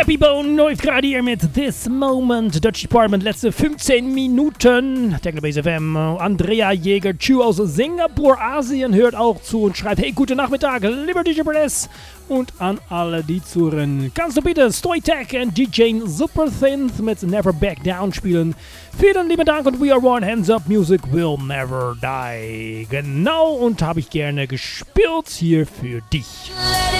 Chappy Bone läuft gerade hier mit This Moment. Dutch Department, letzte 15 Minuten. Technobase FM. Andrea Jäger-Chu aus Singapur, Asien, hört auch zu und schreibt: Hey, guten Nachmittag, lieber DJ Press. Und an alle, die zuhören, kannst du bitte Stoytech und DJ Superthinth mit Never Back Down spielen? Vielen lieben Dank und We Are One, Hands Up, Music Will Never Die. Genau, und habe ich gerne gespielt hier für dich.